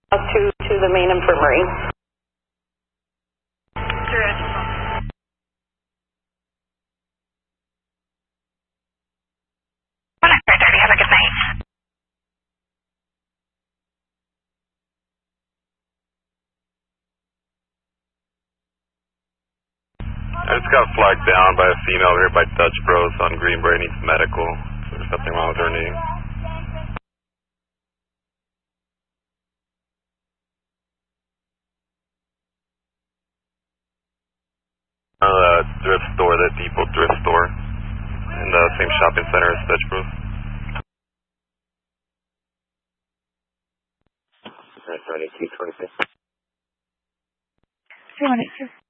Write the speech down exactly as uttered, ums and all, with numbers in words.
to, to the main infirmary. Have a good night. I just got flagged down by a female here by Dutch Bros on Greenbrier, needs medical. So there's something wrong with her knee. Uh, thrift store, the Depot thrift store. In the same shopping center as Dutch Bros. Alright, sorry, two twenty-six. two one eight two.